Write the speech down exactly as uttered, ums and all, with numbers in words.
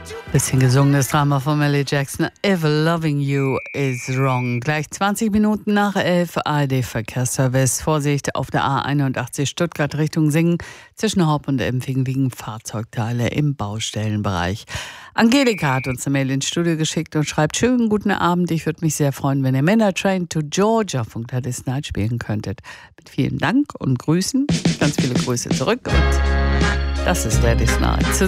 Bisschen gesungenes Drama von Millie Jackson. Ever Loving You is Wrong. Gleich zwanzig Minuten nach elf, A R D-Verkehrsservice. Vorsicht auf der A einundachtzig Stuttgart Richtung Singen. Zwischen Horb und Empfing liegen Fahrzeugteile im Baustellenbereich. Angelika hat uns eine Mail ins Studio geschickt und schreibt: Schönen guten Abend. Ich würde mich sehr freuen, wenn ihr Männer Train to Georgia von Gladys Knight spielen könntet. Mit vielen Dank und Grüßen. Ganz viele Grüße zurück. Und das ist Gladys Knight.